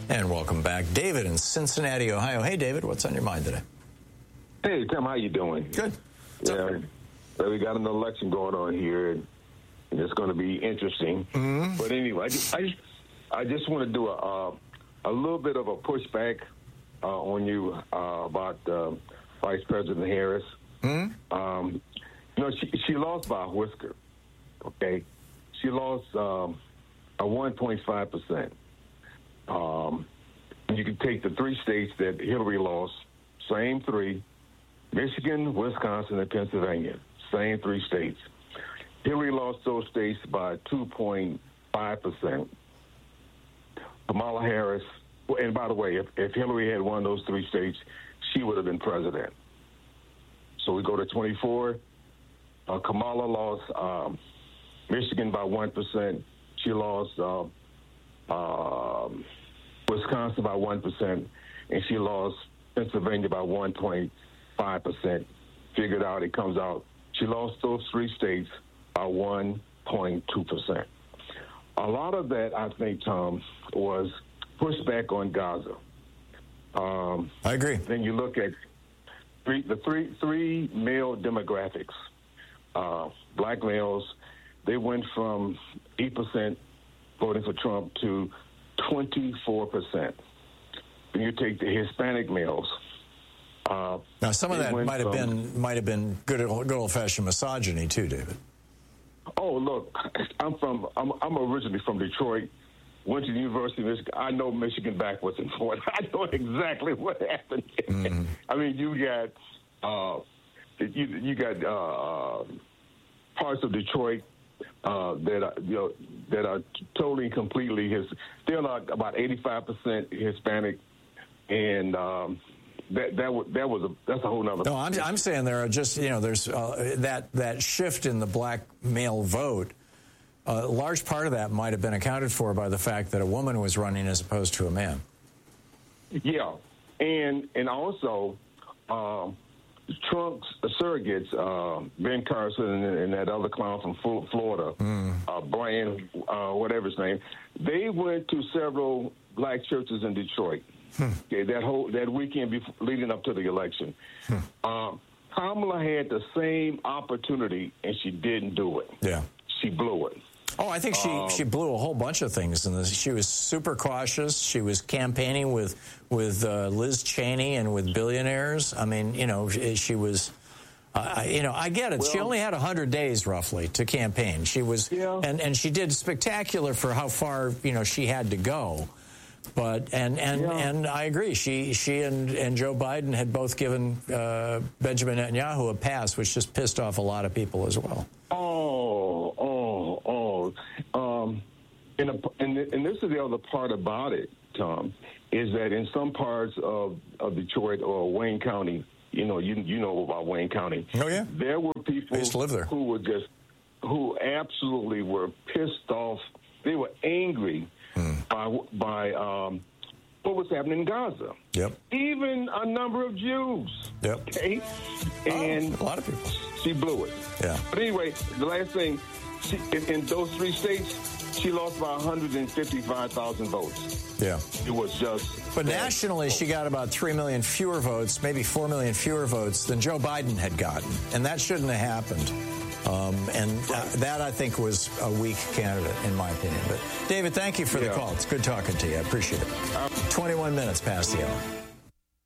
And welcome back. David in Cincinnati, Ohio. Hey, David, what's on your mind today? Hey, Tim, how you doing? Good. Yeah, well, we got an election going on here, and it's going to be interesting. Mm-hmm. But anyway, I just want to do a little bit of a pushback on you about Vice President Harris. Mm-hmm. She lost by a whisker. Okay, she lost a 1.5%. You can take the three states that Hillary lost, same three, Michigan, Wisconsin, and Pennsylvania, same three states. Hillary lost those states by 2.5%. Kamala Harris, and by the way, if Hillary had won those three states, she would have been president. So we go to 24. Kamala lost Michigan by 1%. She lost Wisconsin by 1%, and she lost Pennsylvania by 1.5%. Figured out, it comes out, she lost those three states by 1.2%. A lot of that, I think, Tom, was pushback on Gaza. I agree. Then you look at the three male demographics. Black males, they went from 8% voting for Trump to 24%. When you take the Hispanic males, now some of that might have been good old-fashioned misogyny too, David. Oh, look, I'm originally from Detroit. Went to the University of Michigan. I know Michigan backwards and forwards. I know exactly what happened. Mm-hmm. I mean, you got parts of Detroit that are totally and completely they're like about 85% Hispanic, and that's a whole nother. No, I'm saying there are just there's that shift in the black male vote. A large part of that might have been accounted for by the fact that a woman was running as opposed to a man. Yeah, and also Trump's surrogates, Ben Carson and that other clown from Florida, Brian, whatever his name, they went to several black churches in Detroit. Okay, that weekend leading up to the election. Kamala had the same opportunity, and she didn't do it. Yeah, she blew it. Oh, I think she blew a whole bunch of things. She was super cautious. She was campaigning with Liz Cheney and with billionaires. I mean, she was. I get it. Well, she only had 100 days roughly to campaign. She was, and she did spectacular for how far she had to go. But and I agree. She and Joe Biden had both given Benjamin Netanyahu a pass, which just pissed off a lot of people as well. And this is the other part about it, Tom, is that in some parts of Detroit or Wayne County, you know about Wayne County. Oh yeah, there were people I used to live there who absolutely were pissed off. They were angry by what was happening in Gaza. Yep. Even a number of Jews. Yep. Okay? And a lot of people. She blew it. Yeah. But anyway, the last thing, in those three states, she lost by 155,000 votes. Yeah. It was just... But nationally, she got about 3 million fewer votes, maybe 4 million fewer votes than Joe Biden had gotten. And that shouldn't have happened. That, I think, was a weak candidate, in my opinion. But, David, thank you for the call. It's good talking to you. I appreciate it. 21 minutes past the hour.